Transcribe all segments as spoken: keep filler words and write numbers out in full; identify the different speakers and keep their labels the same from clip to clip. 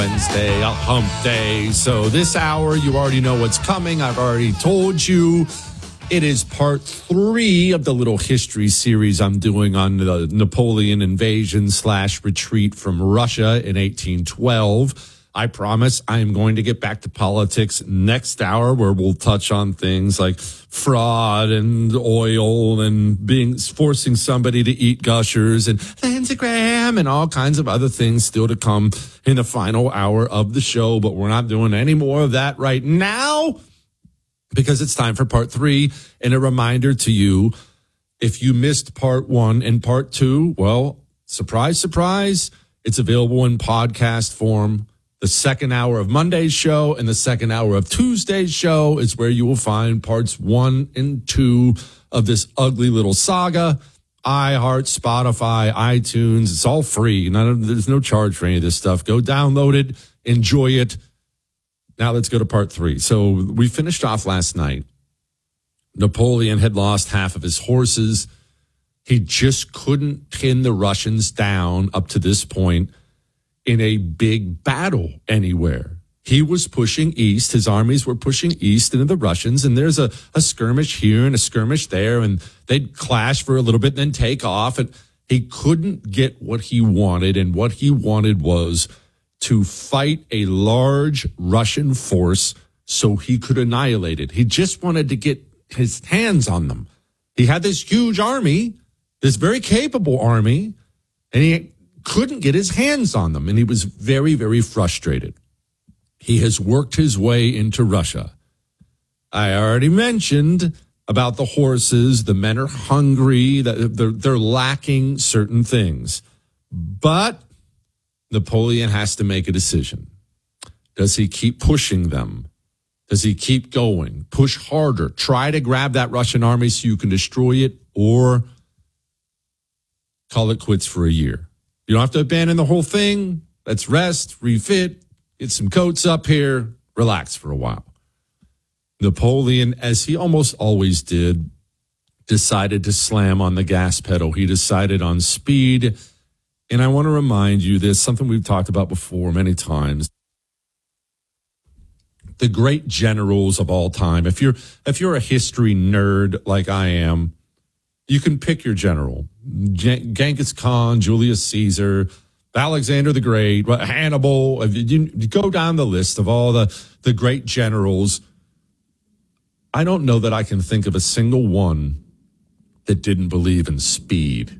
Speaker 1: Wednesday, a hump day. So this hour, you already know what's coming. I've already told you. It is part three of the little history series I'm doing on the Napoleon invasion slash retreat from Russia in eighteen twelve. I promise I am going to get back to politics next hour, where we'll touch on things like fraud and oil and being forcing somebody to eat Gushers and Lindsey Graham and all kinds of other things still to come in the final hour of the show. But we're not doing any more of that right now, because it's time for part three. And a reminder to you, if you missed part one and part two, well, surprise, surprise, it's available in podcast form. The second hour of Monday's show and the second hour of Tuesday's show is where you will find parts one and two of this ugly little saga. iHeart, Spotify, iTunes, it's all free. None of, there's no charge for any of this stuff. Go download it, enjoy it. Now let's go to part three. So we finished off last night. Napoleon had lost half of his horses. He just couldn't pin the Russians down up to this point in a big battle anywhere. He was pushing east. His armies were pushing east into the Russians, and there's a, a skirmish here and a skirmish there, and they'd clash for a little bit and then take off. And he couldn't get what he wanted, and what he wanted was to fight a large Russian force so he could annihilate it. He just wanted to get his hands on them. He had this huge army, this very capable army, and he couldn't get his hands on them, and he was very, very frustrated. He has worked his way into Russia. I already mentioned about the horses. The men are hungry. They're, they're lacking certain things. But Napoleon has to make a decision. Does he keep pushing them? Does he keep going? Push harder. Try to grab that Russian army so you can destroy it, or call it quits for a year? You don't have to abandon the whole thing. Let's rest, refit, get some coats up here, relax for a while. Napoleon, as he almost always did, decided to slam on the gas pedal. He decided on speed. And I want to remind you, there's something we've talked about before many times. The great generals of all time, if you're if you're a history nerd like I am, you can pick your general. Genghis Khan, Julius Caesar, Alexander the Great, Hannibal. You go down the list of all the, the great generals. I don't know that I can think of a single one that didn't believe in speed.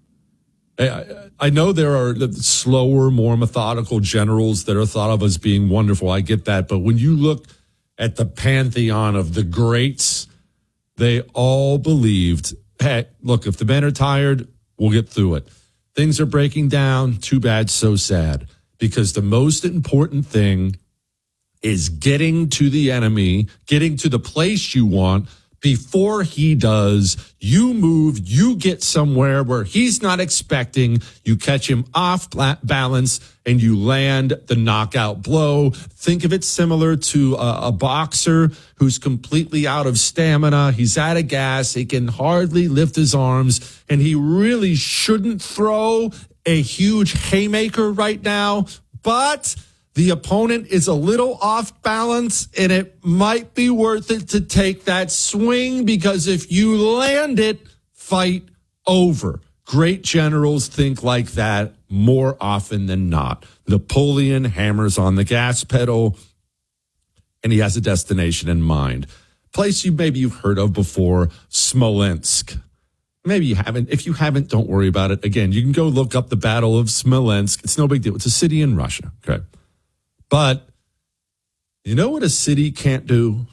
Speaker 1: I, I know there are slower, more methodical generals that are thought of as being wonderful. I get that. But when you look at the pantheon of the greats, they all believed, hey, look, if the men are tired, we'll get through it. Things are breaking down. Too bad, so sad. Because the most important thing is getting to the enemy, getting to the place you want before he does. You move, you get somewhere where he's not expecting, you catch him off balance, and you land the knockout blow. Think of it similar to a, a boxer who's completely out of stamina. He's out of gas. He can hardly lift his arms, and he really shouldn't throw a huge haymaker right now, but the opponent is a little off balance, and it might be worth it to take that swing, because if you land it, fight over. Great generals think like that more often than not. Napoleon hammers on the gas pedal, and he has a destination in mind. Place you maybe you've heard of before, Smolensk. Maybe you haven't. If you haven't, don't worry about it. Again, you can go look up the Battle of Smolensk. It's no big deal. It's a city in Russia. Okay. But you know what a city can't do?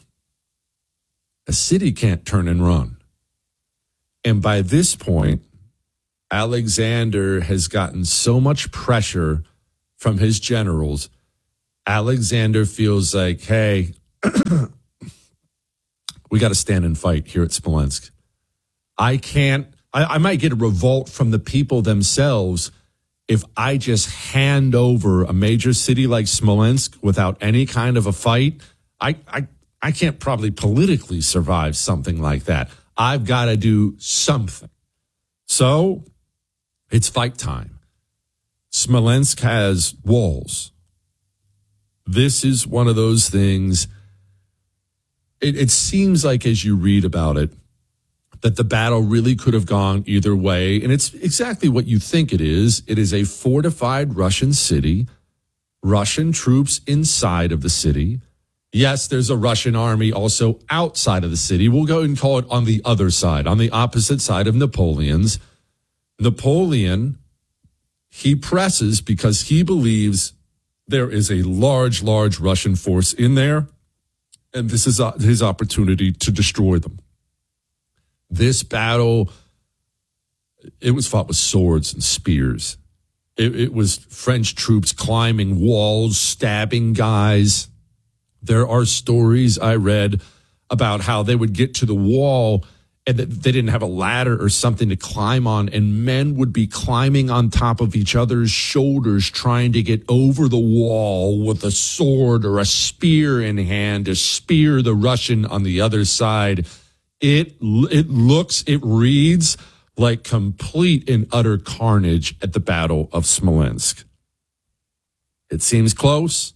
Speaker 1: A city can't turn and run. And by this point, Alexander has gotten so much pressure from his generals. Alexander feels like, hey, we got to stand and fight here at Smolensk. I can't, I, I might get a revolt from the people themselves if I just hand over a major city like Smolensk without any kind of a fight. I, I, I can't probably politically survive something like that. I've got to do something. So it's fight time. Smolensk has walls. This is one of those things. It, it seems like as you read about it, that the battle really could have gone either way. And it's exactly what you think it is. It is a fortified Russian city, Russian troops inside of the city. Yes, there's a Russian army also outside of the city. We'll go and call it on the other side, on the opposite side of Napoleon's. Napoleon, he presses because he believes there is a large, large Russian force in there, and this is his opportunity to destroy them. This battle, it was fought with swords and spears. It, it was French troops climbing walls, stabbing guys. There are stories I read about how they would get to the wall and that they didn't have a ladder or something to climb on, and men would be climbing on top of each other's shoulders trying to get over the wall with a sword or a spear in hand to spear the Russian on the other side. It it looks, it reads like complete and utter carnage at the Battle of Smolensk. It seems close,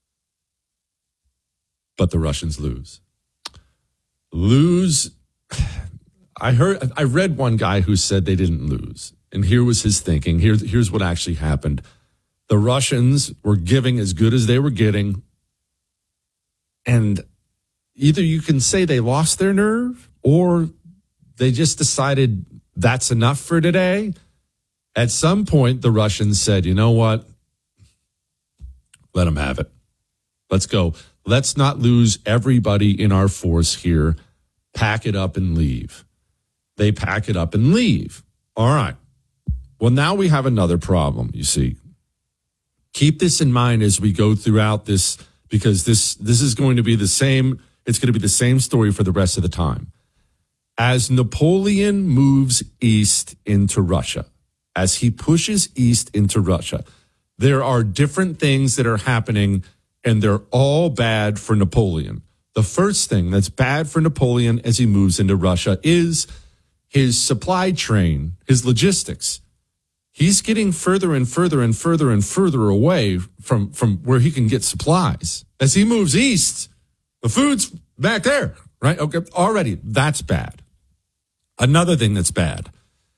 Speaker 1: but the Russians lose. Lose. I heard, I read one guy who said they didn't lose. And here was his thinking. Here's, here's what actually happened. The Russians were giving as good as they were getting. And either you can say they lost their nerve or they just decided that's enough for today. At some point, the Russians said, you know what? Let them have it. Let's go. Let's not lose everybody in our force here. Pack it up and leave. They pack it up and leave. All right. Well, now we have another problem, you see. Keep this in mind as we go throughout this, because this, this is going to be the same. It's going to be the same story for the rest of the time. As Napoleon moves east into Russia, as he pushes east into Russia, there are different things that are happening, and they're all bad for Napoleon. The first thing that's bad for Napoleon as he moves into Russia is his supply chain, his logistics. He's getting further and further and further and further away from, from where he can get supplies. As he moves east, the food's back there, right? Okay, already, that's bad. Another thing that's bad,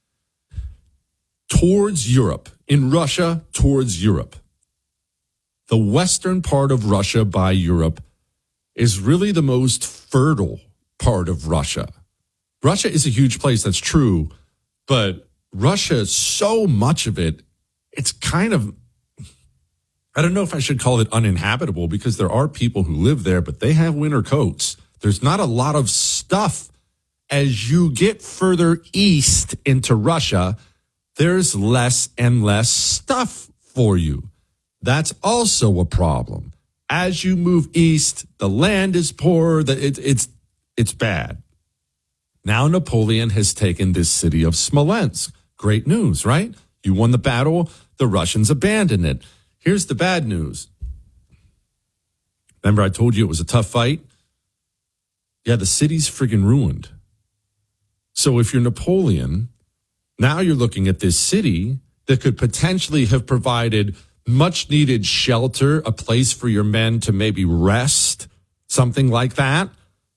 Speaker 1: towards Europe, in Russia, towards Europe, the western part of Russia by Europe is really the most fertile part of Russia. Russia is a huge place, that's true, but Russia, so much of it, it's kind of, I don't know if I should call it uninhabitable, because there are people who live there, but they have winter coats. There's not a lot of stuff. As you get further east into Russia, there's less and less stuff for you. That's also a problem. As you move east, the land is poor. It, it's, it's bad. Now Napoleon has taken this city of Smolensk. Great news, right? You won the battle. The Russians abandoned it. Here's the bad news. Remember I told you it was a tough fight? Yeah, the city's friggin' ruined. So if you're Napoleon, now you're looking at this city that could potentially have provided much needed shelter, a place for your men to maybe rest, something like that.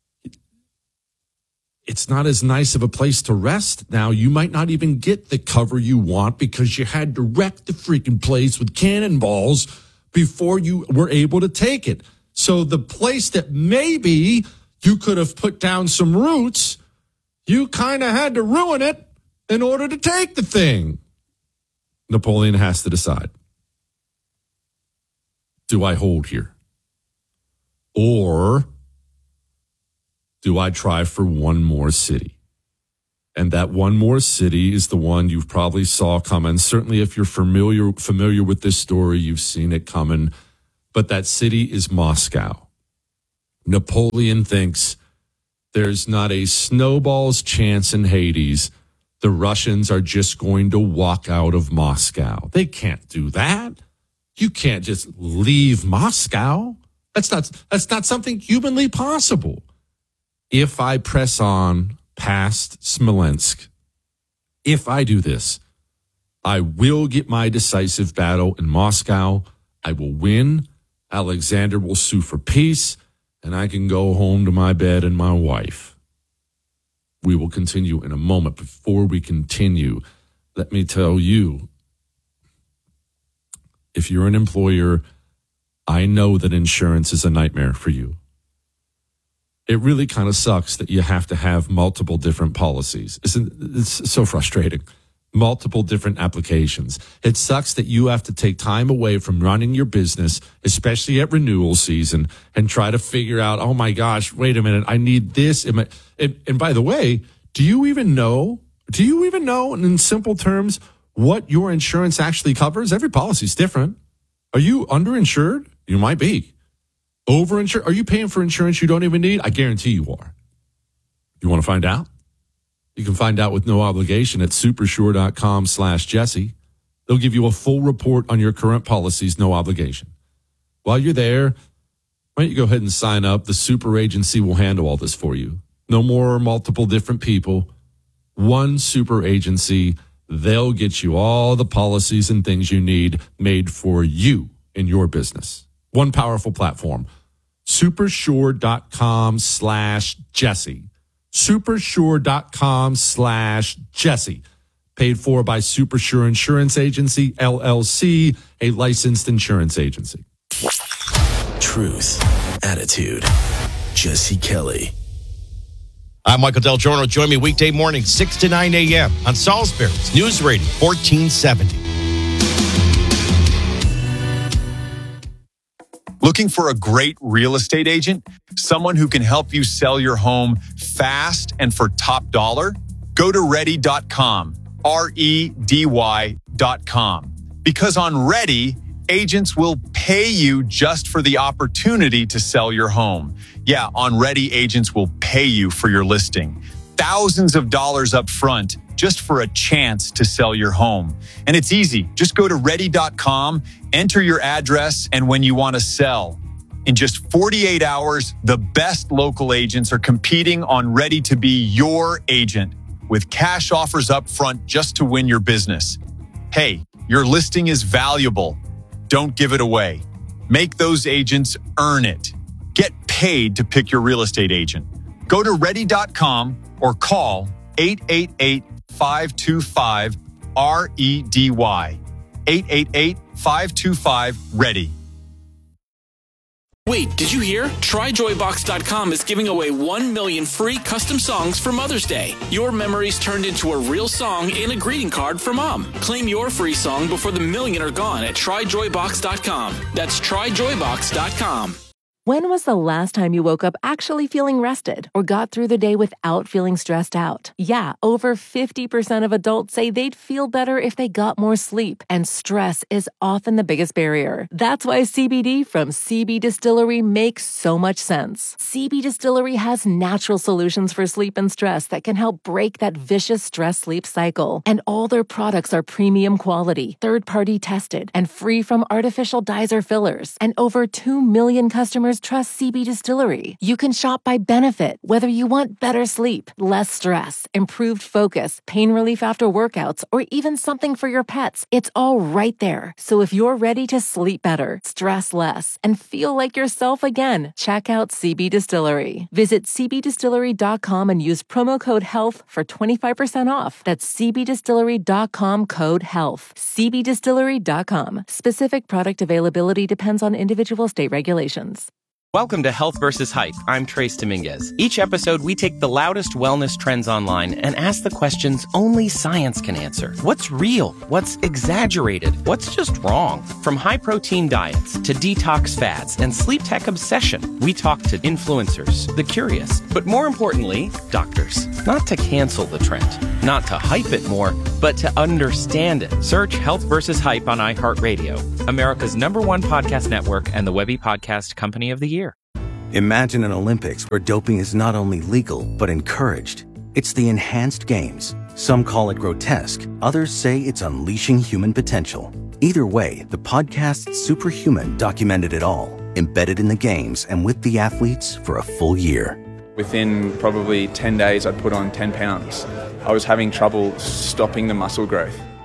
Speaker 1: It's not as nice of a place to rest now. You might not even get the cover you want because you had to wreck the freaking place with cannonballs before you were able to take it. So the place that maybe you could have put down some roots, you kind of had to ruin it in order to take the thing. Napoleon has to decide. Do I hold here? Or do I try for one more city? And that one more city is the one you probably saw coming. Certainly if you're familiar familiar with this story, you've seen it coming. But that city is Moscow. Napoleon thinks there's not a snowball's chance in Hades the Russians are just going to walk out of Moscow. They can't do that. You can't just leave Moscow. That's not, that's not something humanly possible. If I press on past Smolensk, if I do this, I will get my decisive battle in Moscow. I will win. Alexander will sue for peace, and I can go home to my bed and my wife. We will continue in a moment. Before we continue, let me tell you, if you're an employer, I know that insurance is a nightmare for you. It really kind of sucks that you have to have multiple different policies. Isn't it's so frustrating? Multiple different applications. It sucks that you have to take time away from running your business, especially at renewal season, and try to figure out, oh my gosh, wait a minute, I need this. And, and by the way, do you even know, do you even know in simple terms what your insurance actually covers? Every policy is different. Are you underinsured? You might be. Overinsured? Are you paying for insurance you don't even need? I guarantee you are. You want to find out? You can find out with no obligation at supersure.com slash Jesse. They'll give you a full report on your current policies, no obligation. While you're there, why don't you go ahead and sign up? The super agency will handle all this for you. No more multiple different people. One super agency. They'll get you all the policies and things you need made for you in your business. One powerful platform. Supersure.com slash Jesse. Supersure.com slash Jesse. Paid for by Supersure Insurance Agency, L L C, a licensed insurance agency.
Speaker 2: Truth, attitude, Jesse Kelly.
Speaker 3: I'm Michael Del Giorno. Join me weekday morning, six to nine a.m. on Salisbury's News Radio, fourteen seventy.
Speaker 4: Looking for a great real estate agent? Someone who can help you sell your home fast and for top dollar? Go to ready dot com, R E D Y dot com. Because on Ready, agents will pay you just for the opportunity to sell your home. Yeah, on Ready, agents will pay you for your listing. Thousands of dollars up front just for a chance to sell your home. And it's easy. Just go to ready dot com, enter your address and when you want to sell. In just forty-eight hours, the best local agents are competing on Ready to be your agent with cash offers up front just to win your business. Hey, your listing is valuable. Don't give it away. Make those agents earn it. Get paid to pick your real estate agent. Go to ready dot com or call eight eight eight, five two five, R E D Y. eight eight eight, five two five, READY.
Speaker 5: Wait, did you hear? Try joy box dot com is giving away one million free custom songs for Mother's Day. Your memories turned into a real song and a greeting card for Mom. Claim your free song before the million are gone at try joy box dot com. That's try joy box dot com.
Speaker 6: When was the last time you woke up actually feeling rested or got through the day without feeling stressed out? Yeah, over fifty percent of adults say they'd feel better if they got more sleep, and stress is often the biggest barrier. That's why C B D from C B Distillery makes so much sense. C B Distillery has natural solutions for sleep and stress that can help break that vicious stress-sleep cycle. And all their products are premium quality, third-party tested, and free from artificial dyes or fillers. And over two million customers trust C B Distillery. You can shop by benefit, whether you want better sleep, less stress, improved focus, pain relief after workouts, or even something for your pets. It's all right there. So if you're ready to sleep better, stress less, and feel like yourself again, check out C B Distillery. Visit c b distillery dot com and use promo code HEALTH for twenty-five percent off. That's c b distillery dot com code HEALTH. c b distillery dot com. Specific product availability depends on individual state regulations.
Speaker 7: Welcome to Health versus Hype. I'm Trace Dominguez. Each episode, we take the loudest wellness trends online and ask the questions only science can answer. What's real? What's exaggerated? What's just wrong? From high-protein diets to detox fads and sleep tech obsession, we talk to influencers, the curious, but more importantly, doctors. Not to cancel the trend, not to hype it more, but to understand it. Search Health versus Hype on iHeartRadio, America's number one podcast network and the Webby Podcast Company of the Year.
Speaker 8: Imagine an Olympics where doping is not only legal, but encouraged. It's the Enhanced Games. Some call it grotesque. Others say it's unleashing human potential. Either way, the podcast Superhuman documented it all, embedded in the games and with the athletes for a full year.
Speaker 9: Within probably ten days, I'd put on ten pounds. I was having trouble stopping the muscle growth.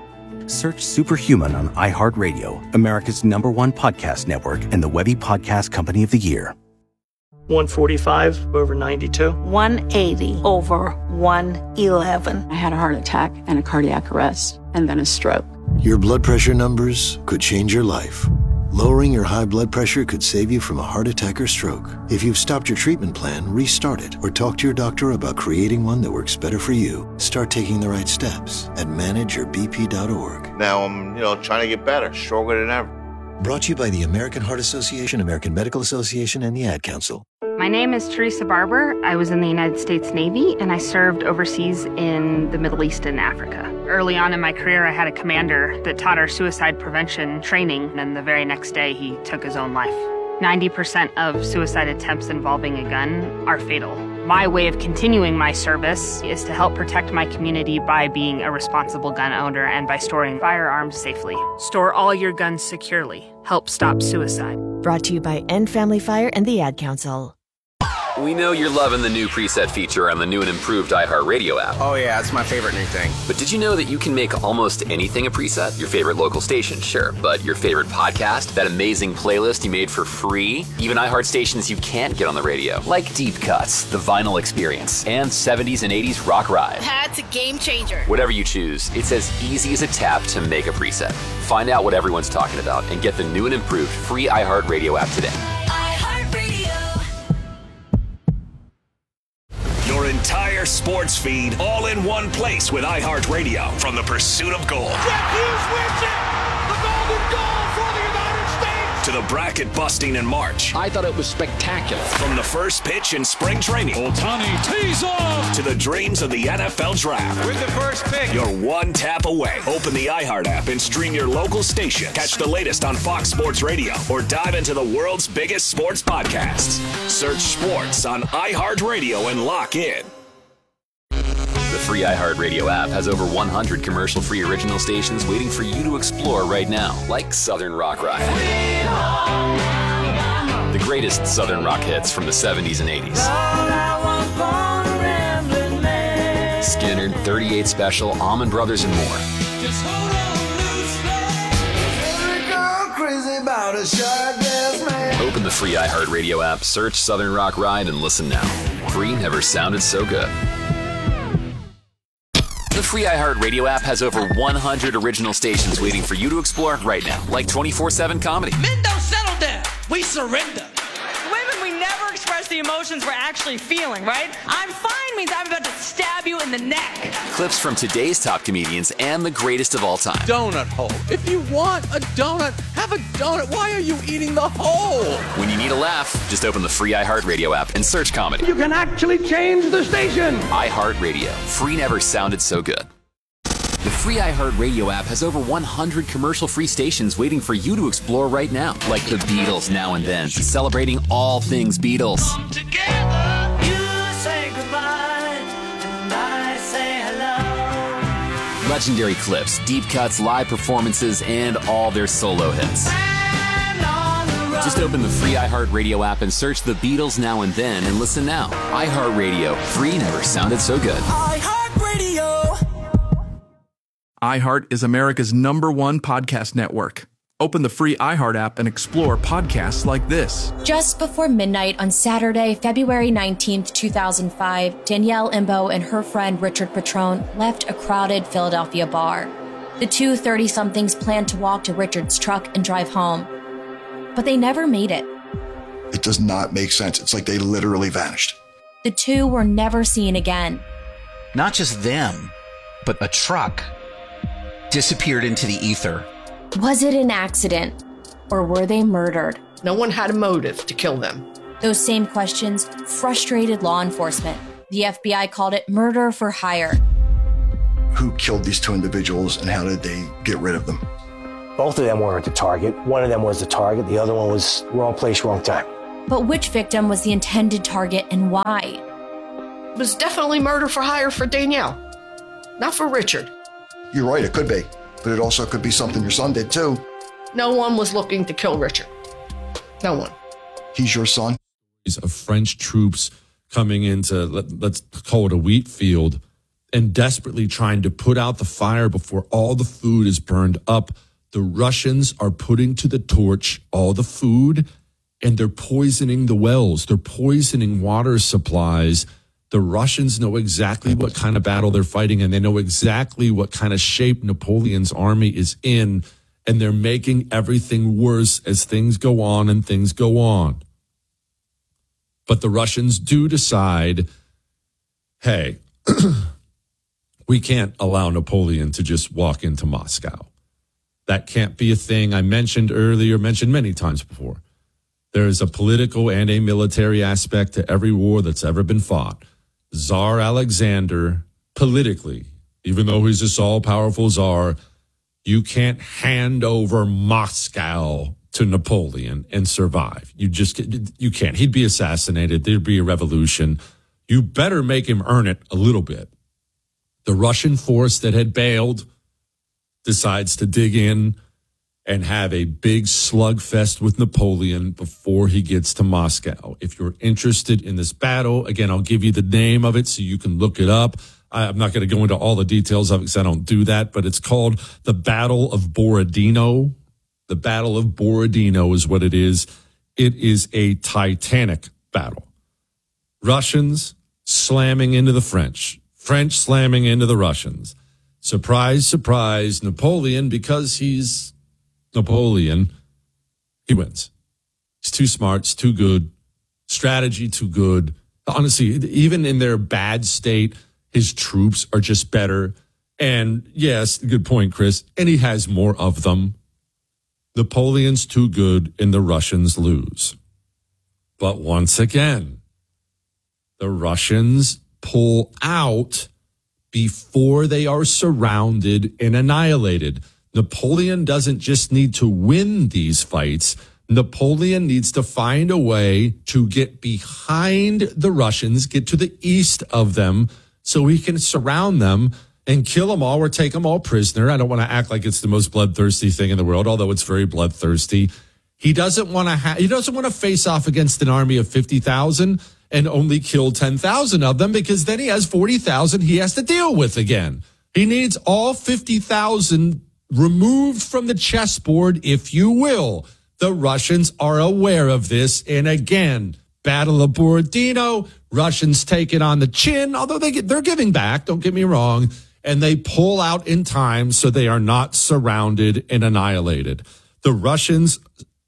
Speaker 8: Search Superhuman on iHeartRadio, America's number one podcast network and the Webby Podcast Company of the Year.
Speaker 9: one forty-five over ninety-two.
Speaker 10: one eighty over one eleven. I had a heart attack and a cardiac arrest and then a stroke.
Speaker 2: Your blood pressure numbers could change your life. Lowering your high blood pressure could save you from a heart attack or stroke. If you've stopped your treatment plan, restart it or talk to your doctor about creating one that works better for you. Start taking the right steps at manage your b p dot org.
Speaker 11: Now I'm, you know, trying to get better, stronger than ever.
Speaker 2: Brought to you by the American Heart Association, American Medical Association, and the Ad Council.
Speaker 12: My name is Teresa Barber. I was in the United States Navy, and I served overseas in the Middle East and Africa. Early on in my career, I had a commander that taught our suicide prevention training, and the very next day, he took his own life. ninety percent of suicide attempts involving a gun are fatal. My way of continuing my service is to help protect my community by being a responsible gun owner and by storing firearms safely. Store all your guns securely. Help stop suicide.
Speaker 13: Brought to you by End Family Fire and the Ad Council.
Speaker 14: We know you're loving the new preset feature on the new and improved iHeartRadio app.
Speaker 15: Oh yeah, it's my favorite new thing.
Speaker 14: But did you know that you can make almost anything a preset? Your favorite local station, sure. But your favorite podcast? That amazing playlist you made for free? Even iHeart stations you can't get on the radio. Like Deep Cuts, The Vinyl Experience, and seventies and eighties Rock Ride.
Speaker 16: That's a game changer.
Speaker 14: Whatever you choose, it's as easy as a tap to make a preset. Find out what everyone's talking about and get the new and improved free iHeartRadio app today.
Speaker 17: Your entire sports feed all in one place with iHeartRadio from the pursuit of gold.
Speaker 18: Jack Hughes wins it! The golden goal for the United States!
Speaker 17: To the bracket busting in March.
Speaker 19: I thought it was spectacular.
Speaker 17: From the first pitch in spring training.
Speaker 18: Ohtani tees off!
Speaker 17: To the dreams of the N F L draft.
Speaker 18: With the first pick.
Speaker 17: You're one tap away. Open the iHeart app and stream your local station. Catch the latest on Fox Sports Radio or dive into the world's biggest sports podcasts. Search sports on iHeartRadio and lock in.
Speaker 14: The free iHeartRadio app has over one hundred commercial-free original stations waiting for you to explore right now, like Southern Rock Ride. The greatest Southern rock hits from the seventies and eighties. Skinner, thirty-eight Special, Allman Brothers, and more. Open the free iHeartRadio app, search Southern Rock Ride, and listen now. Free never sounded so good. The free iHeartRadio app has over one hundred original stations waiting for you to explore right now, like twenty-four seven comedy.
Speaker 18: Men don't settle down. We surrender.
Speaker 20: Women, we never express the emotions we're actually feeling, right? I'm fine means I'm about to stab you in the neck.
Speaker 14: Clips from today's top comedians and the greatest of all time.
Speaker 19: Donut hole. If you want a donut, have a donut. Why are you eating the hole?
Speaker 14: When you need a laugh, just open the free iHeartRadio app and search comedy.
Speaker 18: You can actually change the station.
Speaker 14: iHeartRadio. Free never sounded so good. The free iHeartRadio app has over one hundred commercial-free stations waiting for you to explore right now, like the Beatles Now and Then, celebrating all things Beatles.
Speaker 18: Come together, you say goodbye, and I say hello.
Speaker 14: Legendary clips, deep cuts, live performances, and all their solo hits. Just open the free iHeartRadio app and search the Beatles Now and Then and listen now. iHeartRadio. Free never sounded so good.
Speaker 18: iHeartRadio.
Speaker 21: iHeart is America's number one podcast network. Open the free iHeart app and explore podcasts like this.
Speaker 22: Just before midnight on Saturday, February nineteenth, two thousand five, Danielle Imbo and her friend Richard Petrone left a crowded Philadelphia bar. The two thirty-somethings planned to walk to Richard's truck and drive home, but they never made it.
Speaker 23: It does not make sense. It's like they literally vanished.
Speaker 22: The two were never seen again.
Speaker 24: Not just them, but a truck disappeared into the ether.
Speaker 22: Was it an accident, or were they murdered?
Speaker 25: No one had a motive to kill them.
Speaker 22: Those same questions frustrated law enforcement. The F B I called it murder for hire.
Speaker 23: Who killed these two individuals and how did they get rid of them?
Speaker 26: Both of them weren't the target. One of them was the target. The other one was wrong place, wrong time.
Speaker 22: But which victim was the intended target and why?
Speaker 25: It was definitely murder for hire for Danielle, not for Richard.
Speaker 23: You're right, it could be. But it also could be something your son did too.
Speaker 25: No one was looking to kill Richard. No one.
Speaker 23: He's your son?
Speaker 1: Of French troops coming into, let, let's call it a wheat field, and desperately trying to put out the fire before all the food is burned up, the Russians are putting to the torch all the food, and they're poisoning the wells. They're poisoning water supplies. The Russians know exactly what kind of battle they're fighting, and they know exactly what kind of shape Napoleon's army is in, and they're making everything worse as things go on and things go on. But the Russians do decide, hey, we can't allow Napoleon to just walk into Moscow. That can't be a thing. I mentioned earlier, mentioned many times before. There is a political and a military aspect to every war that's ever been fought. Tsar Alexander, politically, even though he's this all-powerful czar, you can't hand over Moscow to Napoleon and survive. You just you can't. He'd be assassinated. There'd be a revolution. You better make him earn it a little bit. The Russian force that had bailed decides to dig in and have a big slugfest with Napoleon before he gets to Moscow. If you're interested in this battle, again, I'll give you the name of it so you can look it up. I'm not going to go into all the details of it because I don't do that, but it's called the Battle of Borodino. The Battle of Borodino is what it is. It is a titanic battle. Russians slamming into the French. French slamming into the Russians. Surprise, surprise, Napoleon, because he's Napoleon, he wins. He's too smart, he's too good, strategy too good. Honestly, even in their bad state, his troops are just better. And yes, good point, Chris, and he has more of them. Napoleon's too good and the Russians lose. But once again, the Russians pull out before they are surrounded and annihilated. Napoleon doesn't just need to win these fights. Napoleon needs to find a way to get behind the Russians, get to the east of them, so he can surround them and kill them all or take them all prisoner. I don't want to act like it's the most bloodthirsty thing in the world, although it's very bloodthirsty. He doesn't want to ha- he doesn't want to face off against an army of fifty thousand and only kill ten thousand of them, because then he has forty thousand he has to deal with again. He needs all fifty thousand removed from the chessboard, if you will. The Russians are aware of this. And again, Battle of Borodino, Russians take it on the chin, although they get, they're giving back, don't get me wrong, and they pull out in time so they are not surrounded and annihilated. The Russians,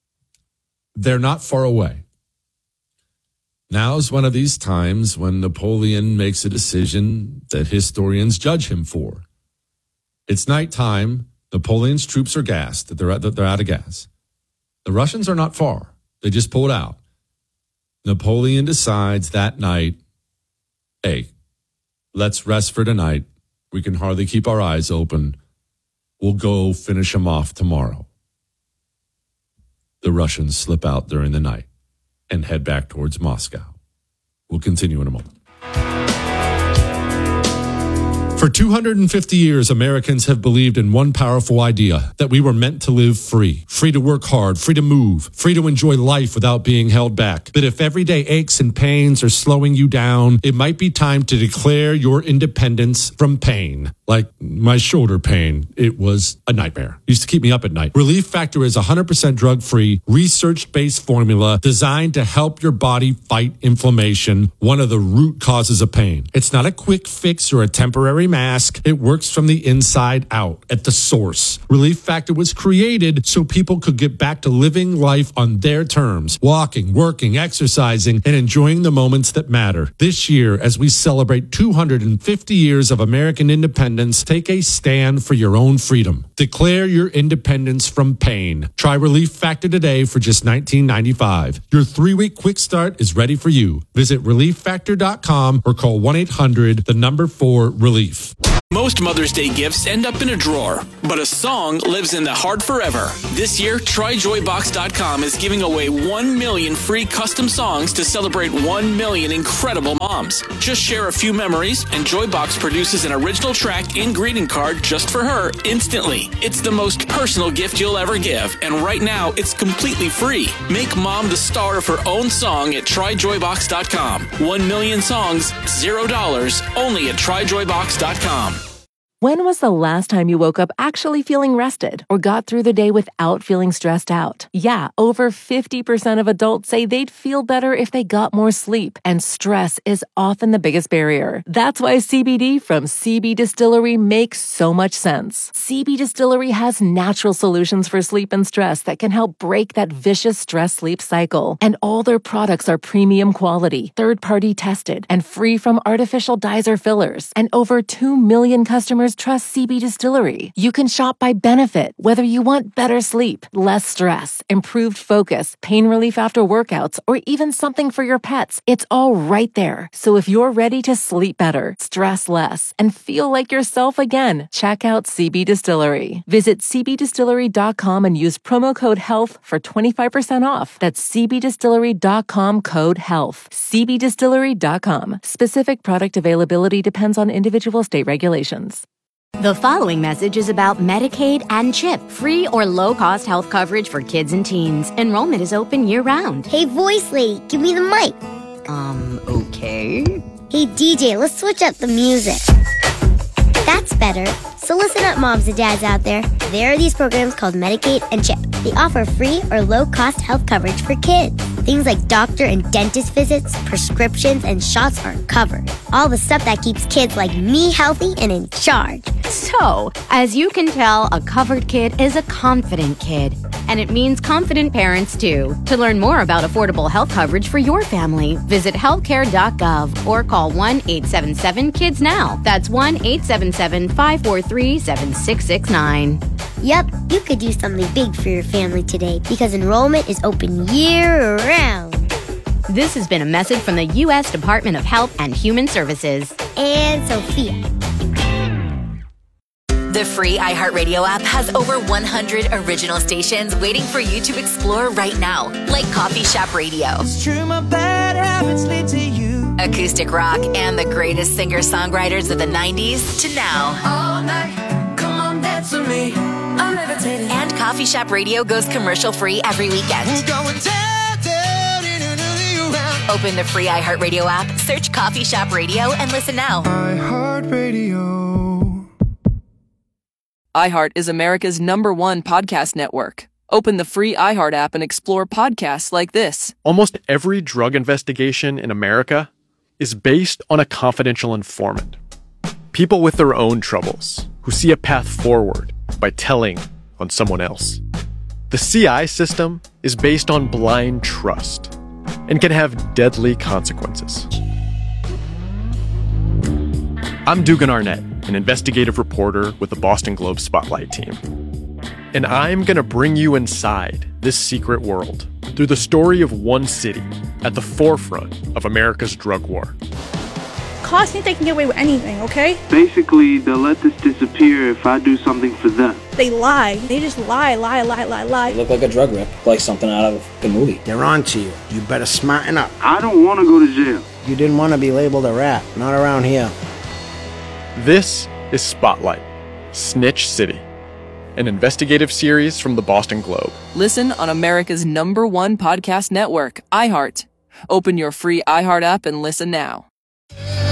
Speaker 1: they're not far away. Now's one of these times when Napoleon makes a decision that historians judge him for. It's nighttime. Napoleon's troops are gassed. They're, they're out of gas. The Russians are not far. They just pulled out. Napoleon decides that night, hey, let's rest for tonight. We can hardly keep our eyes open. We'll go finish them off tomorrow. The Russians slip out during the night and head back towards Moscow. We'll continue in a moment. For two hundred fifty years, Americans have believed in one powerful idea, that we were meant to live free, free to work hard, free to move, free to enjoy life without being held back. But if everyday aches and pains are slowing you down, it might be time to declare your independence from pain. Like my shoulder pain, it was a nightmare. It used to keep me up at night. Relief Factor is one hundred percent drug-free, research-based formula designed to help your body fight inflammation, one of the root causes of pain. It's not a quick fix or a temporary mask. It works from the inside out at the source. Relief Factor was created so people could get back to living life on their terms, walking, working, exercising, and enjoying the moments that matter. This year, as we celebrate two hundred fifty years of American independence, take a stand for your own freedom. Declare your independence from pain. Try Relief Factor today for just nineteen ninety-five dollars. Your three-week quick start is ready for you. Visit relief factor dot com or call one eight hundred the number four relief.
Speaker 3: Most Mother's Day gifts end up in a drawer, but a song lives in the heart forever. This year, try joy box dot com is giving away one million free custom songs to celebrate one million incredible moms. Just share a few memories, and Joybox produces an original track and greeting card just for her instantly. It's the most personal gift you'll ever give, and right now, it's completely free. Make mom the star of her own song at try joy box dot com. One million songs, zero dollars, only at try joy box dot com.
Speaker 13: When was the last time you woke up actually feeling rested or got through the day without feeling stressed out? Yeah, over fifty percent of adults say they'd feel better if they got more sleep, and stress is often the biggest barrier. That's why C B D from C B Distillery makes so much sense. C B Distillery has natural solutions for sleep and stress that can help break that vicious stress-sleep cycle. And all their products are premium quality, third-party tested, and free from artificial dyes or fillers. And over two million customers trust C B Distillery. You can shop by benefit, whether you want better sleep, less stress, improved focus, pain relief after workouts, or even something for your pets. It's all right there. So if you're ready to sleep better, stress less, and feel like yourself again, check out C B Distillery. Visit c b distillery dot com and use promo code HEALTH for twenty-five percent off. That's c b distillery dot com code HEALTH. c b distillery dot com. Specific product availability depends on individual state regulations.
Speaker 4: The following message is about Medicaid and CHIP, free or low-cost health coverage for kids and teens. Enrollment is open year-round.
Speaker 5: Hey, voice lady, give me the mic.
Speaker 4: Um, okay.
Speaker 5: Hey, D J, let's switch up the music. That's better. So listen up, moms and dads out there. There are these programs called Medicaid and CHIP. They offer free or low-cost health coverage for kids. Things like doctor and dentist visits, prescriptions, and shots are covered. All the stuff that keeps kids like me healthy and in charge.
Speaker 4: So, as you can tell, a covered kid is a confident kid. And it means confident parents, too. To learn more about affordable health coverage for your family, visit healthcare dot gov or call one eight seven seven kids now. That's one eight seven seven, five four three, seven six six nine.
Speaker 5: Yep, you could do something big for your family today because enrollment is open year-round.
Speaker 4: This has been a message from the U S Department of Health and Human Services.
Speaker 5: And Sophia.
Speaker 6: The free iHeartRadio app has over one hundred original stations waiting for you to explore right now, like Coffee Shop Radio,
Speaker 15: It's true, my bad habits lead to you.
Speaker 6: acoustic rock, and the greatest singer-songwriters of the nineties to now.
Speaker 15: All night, come on, dance with me. I'm levitating.
Speaker 6: And Coffee Shop Radio goes commercial-free every weekend.
Speaker 15: We're going down, down, in another round.
Speaker 6: Open the free iHeartRadio app, search Coffee Shop Radio, and listen now.
Speaker 15: iHeartRadio.
Speaker 16: iHeart is America's number one podcast network. Open the free iHeart app and explore podcasts like this.
Speaker 27: Almost every drug investigation in America is based on a confidential informant. People with their own troubles who see a path forward by telling on someone else. The C I system is based on blind trust and can have deadly consequences. I'm Dugan Arnett, an investigative reporter with the Boston Globe Spotlight team. And I'm going to bring you inside this secret world through the story of one city at the forefront of America's drug war.
Speaker 28: Cops think they can get away with anything, okay?
Speaker 29: Basically, they'll let this disappear if I do something for them.
Speaker 28: They lie. They just lie, lie, lie, lie, lie.
Speaker 30: You look like a drug rip, like something out of a movie.
Speaker 26: They're on to you. You better smarten up.
Speaker 29: I don't want to go to jail.
Speaker 26: You didn't want to be labeled a rat. Not around here.
Speaker 27: This is Spotlight, Snitch City, an investigative series from the Boston Globe.
Speaker 16: Listen on America's number one podcast network, iHeart. Open your free iHeart app and listen now.